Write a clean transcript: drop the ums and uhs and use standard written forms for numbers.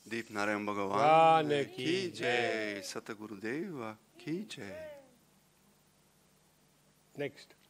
दीप नारायण भगवान की जय, सतगुरुदेव की जय। नेक्स्ट